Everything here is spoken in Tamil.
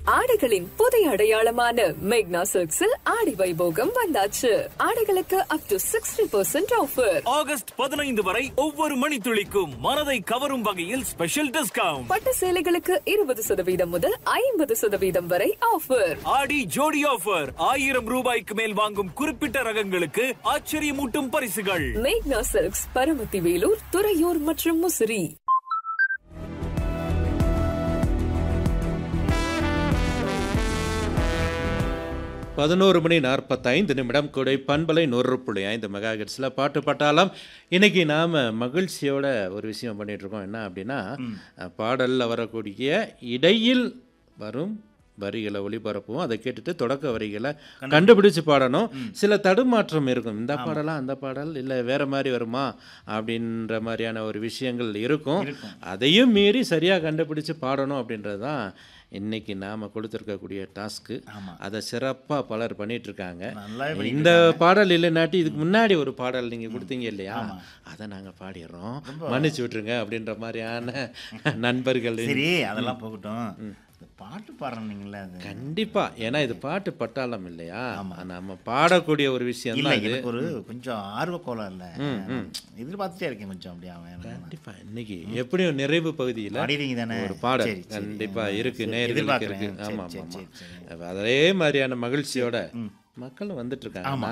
ஆடைகளின் புதிய அடையாளமான மேக்னா சில்க்ஸில் ஆடி வைபோகம் வந்தாச்சு. ஆடைகளுக்கு அப் டு 60% ஆஃபர். ஆகஸ்ட் 15 வரை ஒவ்வொரு மணித்துளிக்கும் மனதை கவரும் வகையில் ஸ்பெஷல் டிஸ்கவுண்ட். பட்டு சேலைகளுக்கு 20% முதல் 50% வரை ஆஃபர். ஆடி ஜோடி ஆஃபர். 1000 ரூபாய்க்கு மேல் வாங்கும் குறிப்பிட்ட ரகங்களுக்கு ஆச்சரியமூட்டும் பரிசுகள். மேக்னா சில்க்ஸ், பரமத்தி வேலூர், துறையூர் மற்றும் முசிறி. பதினோரு மணி 45 நிமிடம் கூடை பண்பலை 100.5 மெகாஹெர்ட்ஸில் பாட்டு பட்டாளம். இன்றைக்கி நாம் மகிழ்ச்சியோட ஒரு விஷயம் பண்ணிகிட்ருக்கோம். என்ன அப்படின்னா, பாடலில் வரக்கூடிய இடையில் வரும் வரிகளை ஒளிபரப்புவோம். அதை கேட்டுட்டு தொடக்க வரிகளை கண்டுபிடிச்சு பாடணும். சில தடுமாற்றம் இருக்கும். இந்த பாடலாம் அந்த பாடல் இல்லை வேறு மாதிரி வருமா அப்படின்ற மாதிரியான ஒரு விஷயங்கள் இருக்கும். அதையும் மீறி சரியாக கண்டுபிடிச்சு பாடணும் அப்படின்றது தான் இன்னைக்கு நாம் கொடுத்துருக்கக்கூடிய டாஸ்க்கு. அதை சிறப்பாக பலர் பண்ணிகிட்ருக்காங்க. இந்த பாடல் இல்லைனாட்டி இதுக்கு முன்னாடி ஒரு பாடல் நீங்கள் கொடுத்தீங்க இல்லையா, அதை நாங்கள் பாடிடுறோம், மன்னிச்சு விட்டுருங்க அப்படின்ற மாதிரியான நண்பர்கள். சரி, அதெல்லாம் போகட்டும். பாட்டு பாடுறீங்களா? கண்டிப்பாக, ஏன்னா இது பாட்டு பட்டாளம் இல்லையா, நம்ம பாடக்கூடிய ஒரு விஷயம் தான். இது ஒரு கொஞ்சம் ஆர்வக்கோலம் இல்லை, எதிர்பார்த்துட்டே இருக்கேன் கொஞ்சம் அப்படியே. கண்டிப்பாக இன்னைக்கு எப்படியும் நிறைவு பகுதியில் ஒரு பாடல் கண்டிப்பாக இருக்குது, நேயர்களுக்கு இருக்குது. ஆமாம் ஆமாம், அதே மாதிரியான மகிழ்ச்சியோட மக்களும் வந்துட்டு இருக்காங்க.